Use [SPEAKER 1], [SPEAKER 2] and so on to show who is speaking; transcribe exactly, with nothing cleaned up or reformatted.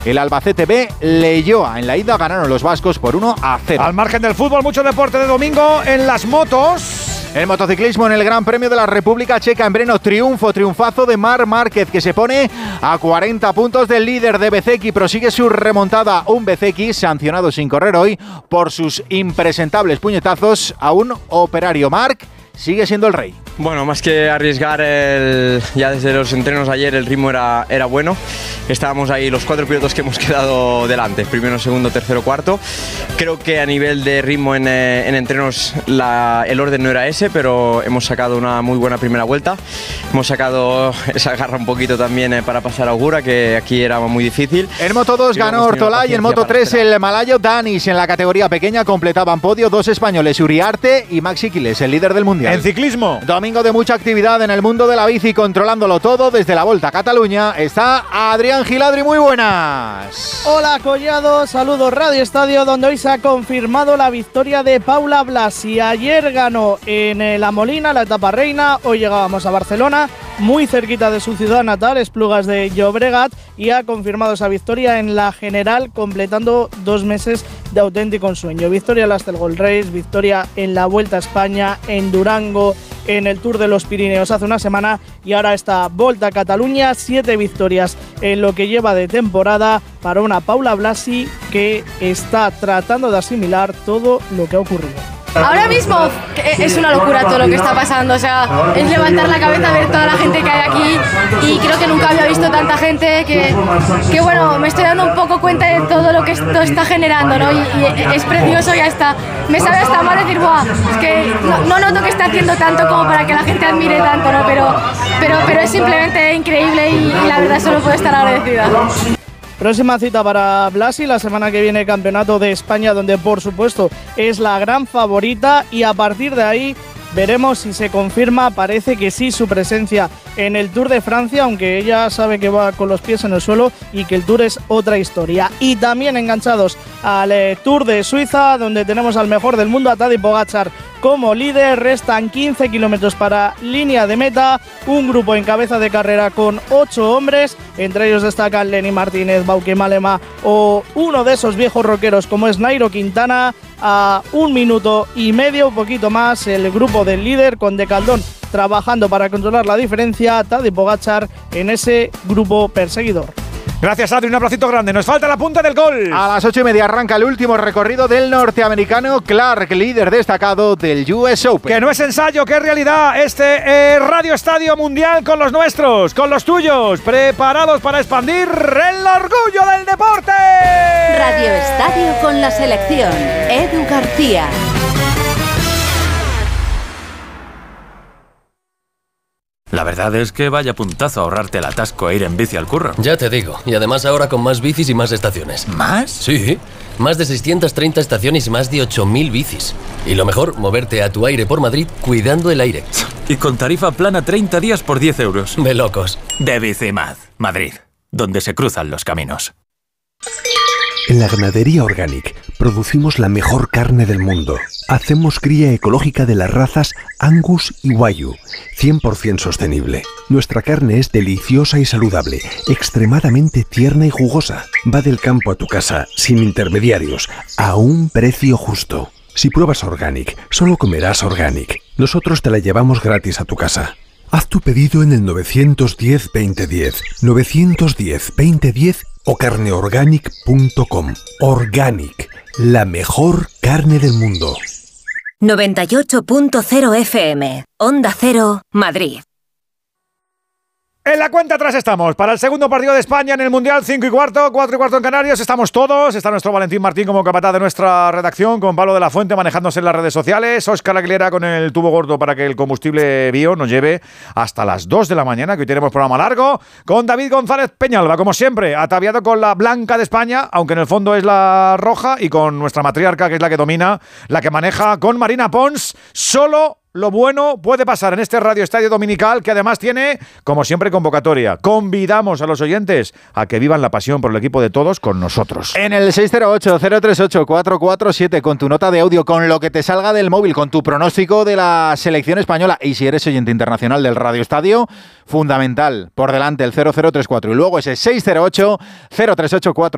[SPEAKER 1] El Albacete B, Leioa. En la ida ganaron los vascos por uno a cero.
[SPEAKER 2] Al margen del fútbol, mucho deporte de domingo en las motos.
[SPEAKER 1] El motociclismo en el Gran Premio de la República Checa en Brno, triunfo, triunfazo de Marc Márquez, que se pone a cuarenta puntos del líder de Bezzecchi, prosigue su remontada. Un Bezzecchi sancionado sin correr hoy por sus impresentables puñetazos a un operario. Marc sigue siendo el rey.
[SPEAKER 3] Bueno, más que arriesgar, el, ya desde los entrenos ayer el ritmo era, era bueno. Estábamos ahí los cuatro pilotos que hemos quedado delante, primero, segundo, tercero, cuarto. Creo que a nivel de ritmo en, en entrenos la, el orden no era ese, pero hemos sacado una muy buena primera vuelta. Hemos sacado esa garra un poquito también eh, para pasar a Augura, que aquí era muy difícil.
[SPEAKER 1] En Moto dos ganó Ortolá y en Moto tres el malayo Danis. En la categoría pequeña completaban podio dos españoles, Uriarte y Maxi Quiles, el líder del mundial.
[SPEAKER 2] En ciclismo,
[SPEAKER 1] domingo de mucha actividad en el mundo de la bici, controlándolo todo desde la Volta a Cataluña. Está Adrián Giladri, muy buenas.
[SPEAKER 4] Hola Collado, saludos Radio Estadio, donde hoy se ha confirmado la victoria de Paula Blasi. Ayer ganó en La Molina la etapa reina, hoy llegábamos a Barcelona, muy cerquita de su ciudad natal, Esplugas de Llobregat, y ha confirmado esa victoria en la general, completando dos meses de auténtico ensueño. Victoria en la Astelgold Race, victoria en la Vuelta a España, en Durango, en el Tour de los Pirineos hace una semana, y ahora esta Volta a Cataluña, siete victorias en lo que lleva de temporada para una Paula Blasi que está tratando de asimilar todo lo que ha ocurrido.
[SPEAKER 5] Ahora mismo es una locura todo lo que está pasando, o sea, es levantar la cabeza, ver toda la gente que hay aquí, y creo que nunca había visto tanta gente, que, que bueno, me estoy dando un poco cuenta de todo lo que esto está generando, ¿no? Y, y es precioso, ya está, me sabe hasta mal decir, ¡buah! Es que no, no noto que esté haciendo tanto como para que la gente admire tanto, ¿no? Pero, pero, pero es simplemente increíble y, y la verdad solo puedo estar agradecida.
[SPEAKER 4] Próxima cita para Blasi, la semana que viene Campeonato de España, donde por supuesto es la gran favorita, y a partir de ahí veremos si se confirma. Parece que sí su presencia en el Tour de Francia, aunque ella sabe que va con los pies en el suelo y que el Tour es otra historia. Y también enganchados al eh, Tour de Suiza, donde tenemos al mejor del mundo, a Tadej Pogačar, como líder. Restan quince kilómetros para línea de meta, un grupo en cabeza de carrera con ocho hombres, entre ellos destacan Lenny Martínez, Bauke Mollema o uno de esos viejos rockeros como es Nairo Quintana. A un minuto y medio, un poquito más, el grupo del líder, con De Caldón trabajando para controlar la diferencia, Tadej Pogačar en ese grupo perseguidor.
[SPEAKER 2] Gracias, Adri, un abracito grande. Nos falta la punta del gol.
[SPEAKER 1] A las ocho y media arranca el último recorrido del norteamericano Clark, líder destacado del U S Open.
[SPEAKER 2] Que no es ensayo, que es realidad. Este eh, Radio Estadio Mundial con los nuestros, con los tuyos, preparados para expandir el orgullo del deporte.
[SPEAKER 6] Radio Estadio con la selección. Edu García.
[SPEAKER 7] La verdad es que vaya puntazo ahorrarte el atasco e ir en bici al curro.
[SPEAKER 8] Ya te digo, y además ahora con más bicis y más estaciones.
[SPEAKER 7] ¿Más?
[SPEAKER 8] Sí, más de seiscientas treinta estaciones y más de ocho mil bicis. Y lo mejor, moverte a tu aire por Madrid cuidando el aire.
[SPEAKER 7] Y con tarifa plana treinta días por diez euros.
[SPEAKER 8] De locos.
[SPEAKER 7] De Bicimad, Madrid, donde se cruzan los caminos.
[SPEAKER 9] En la Ganadería Organic producimos la mejor carne del mundo. Hacemos cría ecológica de las razas Angus y Wagyu, cien por ciento sostenible. Nuestra carne es deliciosa y saludable, extremadamente tierna y jugosa. Va del campo a tu casa, sin intermediarios, a un precio justo. Si pruebas Organic, solo comerás Organic. Nosotros te la llevamos gratis a tu casa. Haz tu pedido en el nueve uno cero, veinte diez, nueve uno cero, veinte diez o carneorganic punto com. Organic, la mejor carne del mundo.
[SPEAKER 6] noventa y ocho punto cero F M, Onda Cero, Madrid.
[SPEAKER 2] En la cuenta atrás estamos, para el segundo partido de España en el Mundial, cinco y cuarto, cuatro y cuarto en Canarias, estamos todos, está nuestro Valentín Martín como capataz de nuestra redacción, con Pablo de la Fuente manejándose en las redes sociales, Óscar Aguilera con el tubo gordo para que el combustible bio nos lleve hasta las dos de la mañana, que hoy tenemos programa largo, con David González Peñalba, como siempre, ataviado con la blanca de España, aunque en el fondo es la roja, y con nuestra matriarca, que es la que domina, la que maneja, con Marina Pons, solo lo bueno puede pasar en este Radio Estadio Dominical, que además tiene, como siempre, convocatoria. Convidamos a los oyentes a que vivan la pasión por el equipo de todos con nosotros.
[SPEAKER 1] En el seis cero ocho, cero tres ocho, cuatro cuatro siete, con tu nota de audio, con lo que te salga del móvil, con tu pronóstico de la selección española, y si eres oyente internacional del Radio Estadio, fundamental, por delante el cero cero tres cuatro, y luego ese seis cero ocho, cero tres ocho, cuatro